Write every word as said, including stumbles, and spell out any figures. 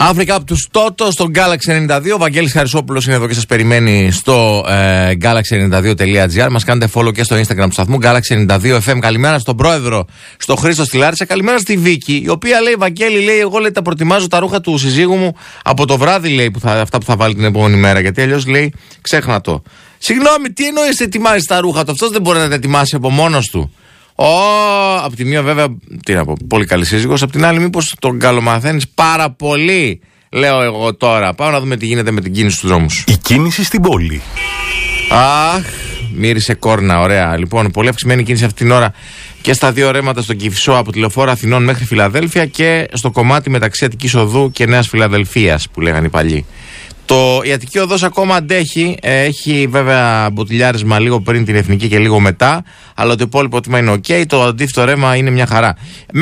Africa από τους Toto στο Galaxy ενενήντα δύο. Ο Βαγγέλης Χαρισόπουλος είναι εδώ και σας περιμένει στο ε, galaxy ενενήντα δύο τελεία gr. Μας κάνετε follow και στο Instagram του σταθμού Galaxy ενενήντα δύο εφ εμ. Καλημέρα στον πρόεδρο, στον Χρήστο στη Λάρισα. Καλημέρα στη Βίκη, η οποία λέει: Βαγγέλη, λέει, εγώ λέει, τα προτιμάζω τα ρούχα του συζύγου μου από το βράδυ, λέει, που θα, αυτά που θα βάλει την επόμενη μέρα. Γιατί αλλιώς, λέει, ξέχνα το. Συγγνώμη, τι εννοείς ετοιμάζει τα ρούχα του? Αυτός δεν μπορεί να τα ετοιμάσει από μόνος του. Ω, oh, από τη μία βέβαια, τι να πω, πολύ καλή σύζυγος. Απ' την άλλη, μήπως τον καλομαθαίνεις πάρα πολύ, λέω εγώ τώρα. Πάμε να δούμε τι γίνεται με την κίνηση στους δρόμους. Η κίνηση στην πόλη. Αχ, μύρισε κόρνα, ωραία. Λοιπόν, πολύ αυξημένη κίνηση αυτή την ώρα και στα δύο ρέματα στον Κηφισό από τη Λεωφόρο Αθηνών μέχρι Φιλαδέλφια και στο κομμάτι μεταξύ Αττικής Οδού και Νέας Φιλαδελφίας που λέγανε οι παλιοί. Το, η Αττική Οδός ακόμα αντέχει, έχει βέβαια μποτιλιάρισμα λίγο πριν την Εθνική και λίγο μετά, αλλά το υπόλοιπο τμήμα είναι ok, το αντίθετο ρέμα είναι μια χαρά.